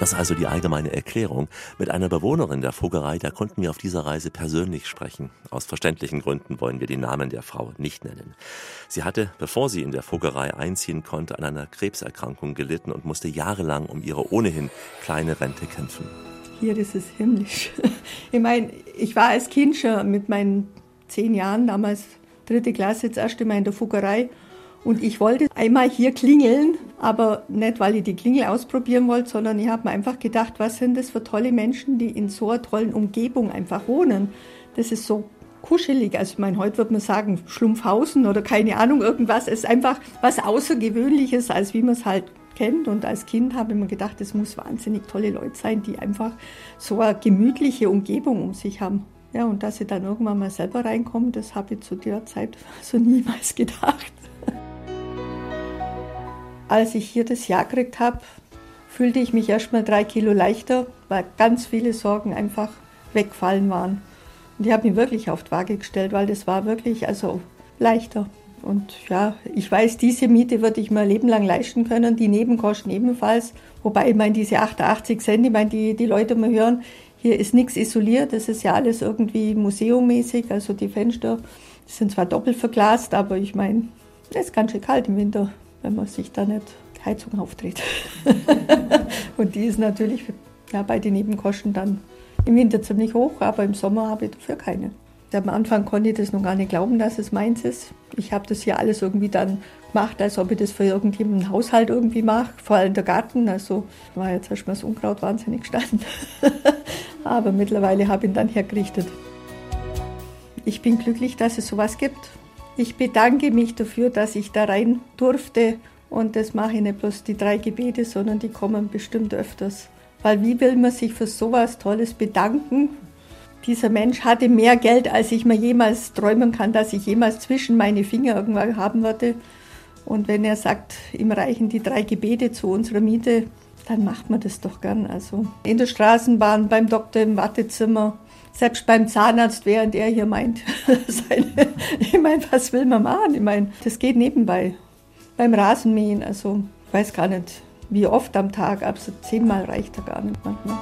Das ist also die allgemeine Erklärung. Mit einer Bewohnerin der Vogerei, da konnten wir auf dieser Reise persönlich sprechen. Aus verständlichen Gründen wollen wir den Namen der Frau nicht nennen. Sie hatte, bevor sie in der Vogerei einziehen konnte, an einer Krebserkrankung gelitten und musste jahrelang um ihre ohnehin kleine Rente kämpfen. Hier, das ist himmlisch. Ich meine, ich war als Kind schon mit meinen 10 Jahren, damals 3. Klasse, das erste Mal in der Vogerei. Und ich wollte einmal hier klingeln, aber nicht, weil ich die Klingel ausprobieren wollte, sondern ich habe mir einfach gedacht, was sind das für tolle Menschen, die in so einer tollen Umgebung einfach wohnen. Das ist so kuschelig. Also ich meine, heute würde man sagen Schlumpfhausen oder keine Ahnung, irgendwas. Es ist einfach was Außergewöhnliches, als wie man es halt kennt. Und als Kind habe ich mir gedacht, es muss wahnsinnig tolle Leute sein, die einfach so eine gemütliche Umgebung um sich haben. Ja, und dass ich dann irgendwann mal selber reinkomme, das habe ich zu der Zeit so niemals gedacht. Als ich hier das Jahr gekriegt habe, fühlte ich mich erst mal 3 Kilo leichter, weil ganz viele Sorgen einfach weggefallen waren. Und ich habe mich wirklich auf die Waage gestellt, weil das war wirklich leichter. Und ja, ich weiß, diese Miete würde ich mir ein Leben lang leisten können, die Nebenkosten ebenfalls. Wobei, ich meine, diese 88 Cent, ich meine, die Leute mal hören, hier ist nichts isoliert, das ist ja alles irgendwie museummäßig, also die Fenster sind zwar doppelt verglast, aber ich meine, es ist ganz schön kalt im Winter, wenn man sich da nicht die Heizung aufdreht. Und die ist natürlich bei den Nebenkosten dann im Winter ziemlich hoch, aber im Sommer habe ich dafür keine. Am Anfang konnte ich das noch gar nicht glauben, dass es meins ist. Ich habe das hier alles irgendwie dann gemacht, als ob ich das für irgendjemanden Haushalt irgendwie mache, vor allem der Garten. Also war jetzt erstmal das Unkraut wahnsinnig gestanden. Aber mittlerweile habe ich ihn dann hergerichtet. Ich bin glücklich, dass es sowas gibt. Ich bedanke mich dafür, dass ich da rein durfte. Und das mache ich nicht bloß die 3 Gebete, sondern die kommen bestimmt öfters. Weil wie will man sich für sowas Tolles bedanken? Dieser Mensch hatte mehr Geld, als ich mir jemals träumen kann, dass ich jemals zwischen meine Finger irgendwann haben würde. Und wenn er sagt, ihm reichen die 3 Gebete zu unserer Miete, dann macht man das doch gern. Also in der Straßenbahn, beim Doktor im Wartezimmer, selbst beim Zahnarzt, während er hier meint, ich meine, was will man machen? Ich meine, das geht nebenbei. Beim Rasenmähen, also ich weiß gar nicht, wie oft am Tag, aber so 10-mal reicht er gar nicht manchmal.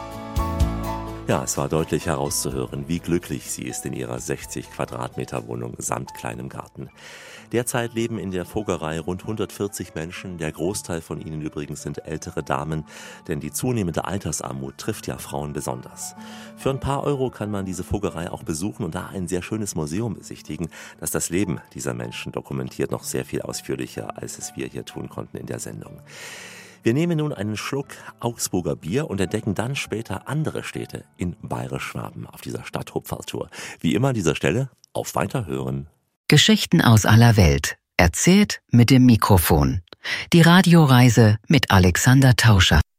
Ja, es war deutlich herauszuhören, wie glücklich sie ist in ihrer 60 Quadratmeter Wohnung samt kleinem Garten. Derzeit leben in der Vogerei rund 140 Menschen. Der Großteil von ihnen übrigens sind ältere Damen, denn die zunehmende Altersarmut trifft ja Frauen besonders. Für ein paar Euro kann man diese Vogerei auch besuchen und da ein sehr schönes Museum besichtigen, das das Leben dieser Menschen dokumentiert, noch sehr viel ausführlicher, als es wir hier tun konnten in der Sendung. Wir nehmen nun einen Schluck Augsburger Bier und entdecken dann später andere Städte in Bayerisch-Schwaben auf dieser Stadthupferltour. Wie immer an dieser Stelle, auf Weiterhören. Geschichten aus aller Welt, erzählt mit dem Mikrofon. Die Radioreise mit Alexander Tauscher.